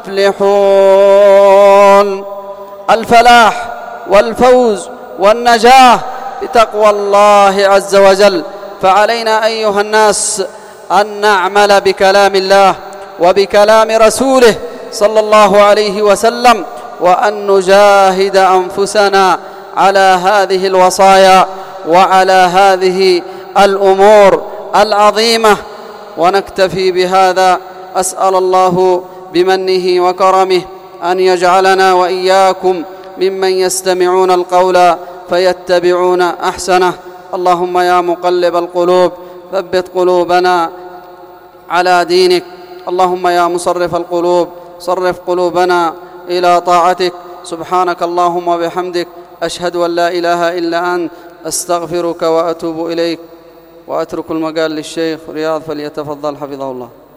المفلحون. الفلاح والفوز والنجاة بتقوى الله عز وجل. فعلينا أيها الناس أن نعمل بكلام الله وبكلام رسوله صلى الله عليه وسلم، وأن نجاهد أنفسنا على هذه الوصايا وعلى هذه الأمور العظيمة، ونكتفي بهذا. أسأل الله بمنه وكرمه أن يجعلنا وإياكم ممن يستمعون القول فيتبعون أحسنه. اللهم يا مقلب القلوب ثبت قلوبنا على دينك. اللهم يا مصرف القلوب صرف قلوبنا إلى طاعتك. سبحانك اللهم وبحمدك، أشهد أن لا إله إلا أنت، أستغفرك وأتوب إليك. وأترك المجال للشيخ رياض فليتفضل حفظه الله.